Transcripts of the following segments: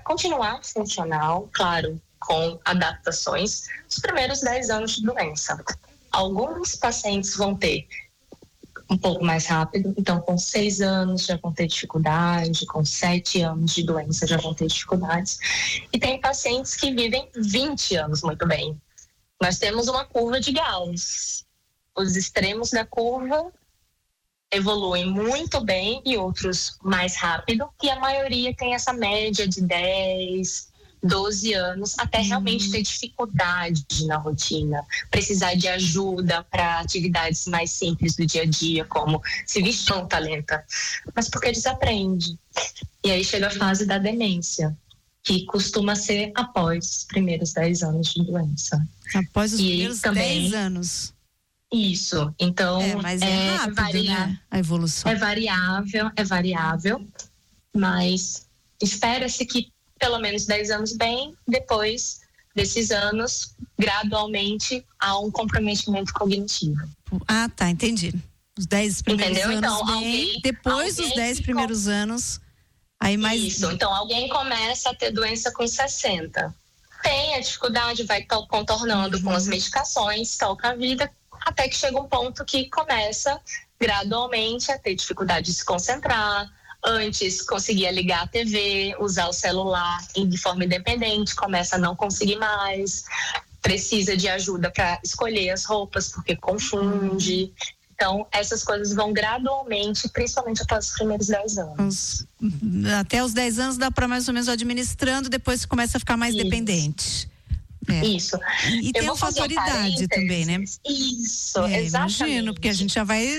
continuar funcional, claro, com adaptações, os primeiros 10 anos de doença. Alguns pacientes vão ter um pouco mais rápido, então com 6 anos já vão ter dificuldade, com 7 anos de doença já vão ter dificuldades. E tem pacientes que vivem 20 anos muito bem. Nós temos uma curva de Gauss. Os extremos da curva evoluem muito bem e outros mais rápido, e a maioria tem essa média de 10, 12 anos, até realmente ter dificuldade na rotina, precisar de ajuda para atividades mais simples do dia a dia, como se vestir um talento, mas porque desaprende. E aí chega a fase da demência, que costuma ser após os primeiros 10 anos de doença. Após os primeiros 10 anos. Isso, então mas é rápido, né? A evolução. É variável, mas espera-se que pelo menos 10 anos bem, depois desses anos, gradualmente, há um comprometimento cognitivo. Ah, tá, entendi. Os 10 primeiros anos então, bem, depois dos 10 primeiros anos, aí mais... Isso, então alguém começa a ter doença com 60. Tem a dificuldade, vai contornando com as medicações, toca a vida, até que chega um ponto que começa gradualmente a ter dificuldade de se concentrar. Antes conseguia ligar a TV, usar o celular de forma independente, começa a não conseguir mais, precisa de ajuda para escolher as roupas porque confunde. Então essas coisas vão gradualmente, principalmente após os primeiros 10 anos. Até os 10 anos dá para mais ou menos administrando, depois começa a ficar mais dependente. Isso. E tem a fator idade também, né? Isso, exatamente. Imagino, porque a gente já vai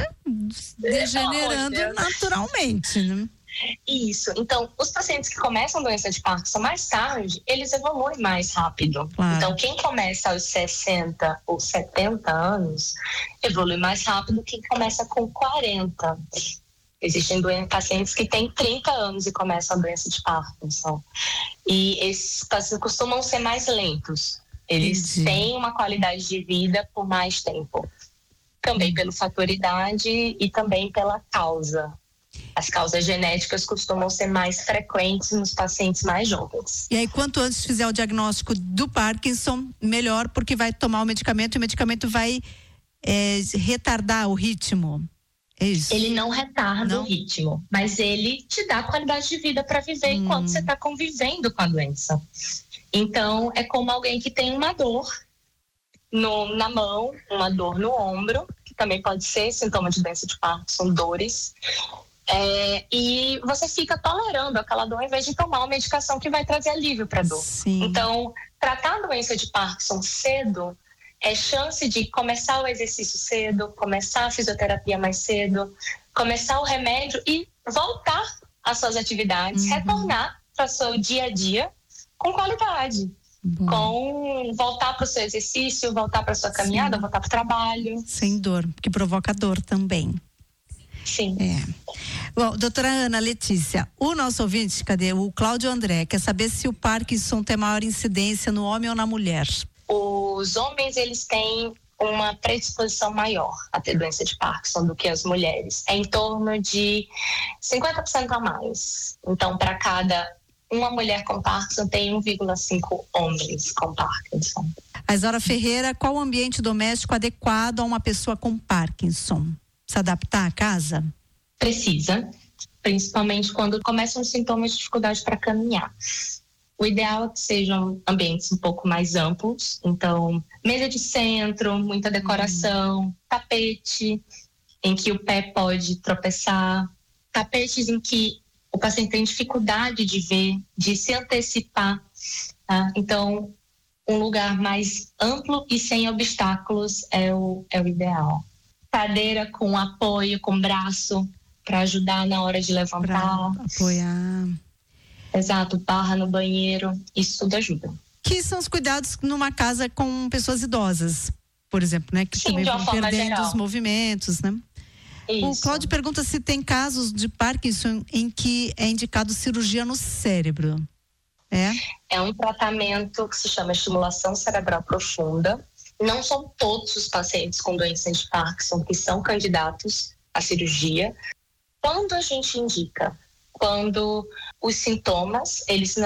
degenerando naturalmente, né? Isso. Então, os pacientes que começam doença de Parkinson mais tarde, eles evoluem mais rápido. Claro. Então, quem começa aos 60 ou 70 anos, evolui mais rápido que quem começa com 40. Existem pacientes que têm 30 anos e começam a doença de Parkinson. E esses pacientes costumam ser mais lentos. Eles têm uma qualidade de vida por mais tempo. Também pelo fator idade e também pela causa. As causas genéticas costumam ser mais frequentes nos pacientes mais jovens. E aí, quanto antes fizer o diagnóstico do Parkinson, melhor, porque vai tomar o medicamento e o medicamento vai retardar o ritmo. É isso. Ele não retarda o ritmo, mas ele te dá qualidade de vida para viver enquanto você está convivendo com a doença. Então, é como alguém que tem uma dor na mão, uma dor no ombro, que também pode ser sintoma de doença de Parkinson, dores. E você fica tolerando aquela dor em vez de tomar uma medicação que vai trazer alívio para a dor. Sim. Então, tratar a doença de Parkinson cedo é chance de começar o exercício cedo, começar a fisioterapia mais cedo, começar o remédio e voltar às suas atividades, retornar para o seu dia a dia com qualidade. Com voltar para o seu exercício, voltar para a sua caminhada, voltar para o trabalho. Sem dor, que provoca dor também. Sim. Bom, doutora Ana Letícia, o nosso ouvinte, o Cláudio André, quer saber se o Parkinson tem maior incidência no homem ou na mulher? Os homens, eles têm uma predisposição maior a ter doença de Parkinson do que as mulheres. É em torno de 50% a mais. Então, para cada uma mulher com Parkinson, tem 1,5 homens com Parkinson. A Isaura Ferreira, qual o ambiente doméstico adequado a uma pessoa com Parkinson? Se adaptar à casa? Precisa, principalmente quando começam os sintomas de dificuldade para caminhar. O ideal é que sejam ambientes um pouco mais amplos, então mesa de centro, muita decoração, tapete em que o pé pode tropeçar, tapetes em que o paciente tem dificuldade de ver, de se antecipar, tá? Então um lugar mais amplo e sem obstáculos é o ideal. Cadeira com apoio, com braço, para ajudar na hora de levantar. Pra apoiar. Exato, barra no banheiro, isso tudo ajuda. Que são os cuidados numa casa com pessoas idosas, por exemplo, né? Que também vão perdendo os movimentos, né? Isso. O Cláudio pergunta se tem casos de Parkinson em que é indicado cirurgia no cérebro. É um tratamento que se chama estimulação cerebral profunda. Não são todos os pacientes com doença de Parkinson que são candidatos à cirurgia. Quando a gente indica? Quando os sintomas, eles